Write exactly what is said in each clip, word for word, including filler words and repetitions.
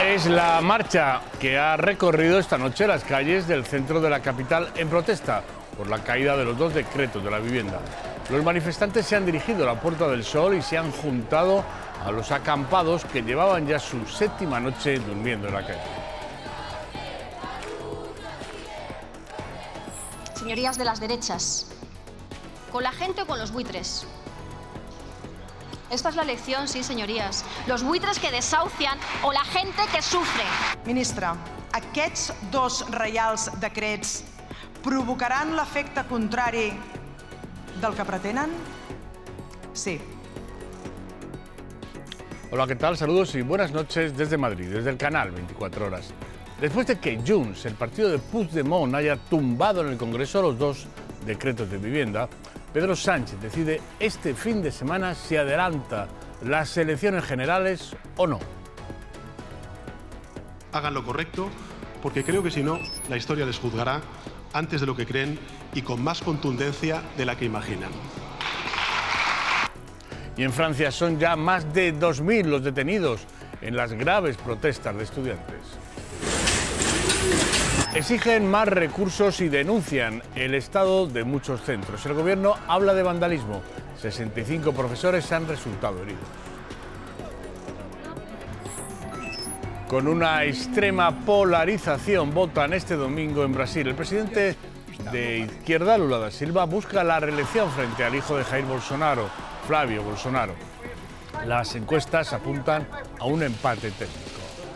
Es la marcha que ha recorrido esta noche las calles del centro de la capital en protesta por la caída de los dos decretos de la vivienda. Los manifestantes se han dirigido a la Puerta del Sol y se han juntado a los acampados que llevaban ya su séptima noche durmiendo en la calle. Señorías de las derechas, ¿con la gente o con los buitres? Esta es la lección, sí, señorías. Los buitres que desahucian o la gente que sufre. Ministra, aquests dos reials decrets provocaran l'efecte contrari del que pretenen? Sí. Hola, ¿qué tal? Saludos y buenas noches desde Madrid, desde el canal veinticuatro horas. Después de que Junts, el partido de Puigdemont, haya tumbado en el Congreso los dos decretos de vivienda, Pedro Sánchez decide este fin de semana si adelanta las elecciones generales o no. Hagan lo correcto, porque creo que si no, la historia les juzgará antes de lo que creen y con más contundencia de la que imaginan. Y en Francia son ya más de dos mil los detenidos en las graves protestas de estudiantes. Exigen más recursos y denuncian el estado de muchos centros. El gobierno habla de vandalismo. sesenta y cinco profesores han resultado heridos. Con una extrema polarización votan este domingo en Brasil. El presidente de izquierda, Lula da Silva, busca la reelección frente al hijo de Jair Bolsonaro, Flávio Bolsonaro. Las encuestas apuntan a un empate técnico.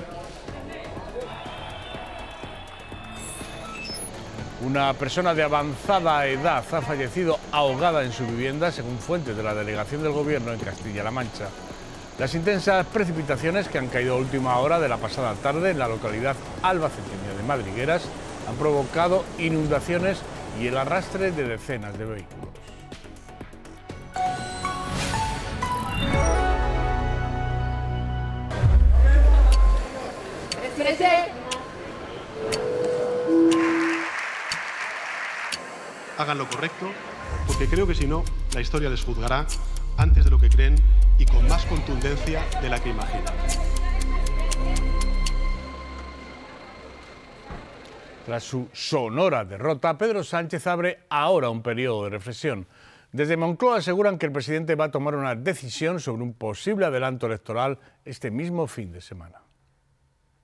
Una persona de avanzada edad ha fallecido ahogada en su vivienda, según fuentes de la delegación del gobierno en Castilla-La Mancha. Las intensas precipitaciones que han caído a última hora de la pasada tarde en la localidad albaceteña de Madrigueras han provocado inundaciones y el arrastre de decenas de vehículos. Hagan lo correcto, porque creo que si no, la historia les juzgará antes de lo que creen y con más contundencia de la que imaginan. Tras su sonora derrota, Pedro Sánchez abre ahora un periodo de reflexión. Desde Moncloa aseguran que el presidente va a tomar una decisión sobre un posible adelanto electoral este mismo fin de semana.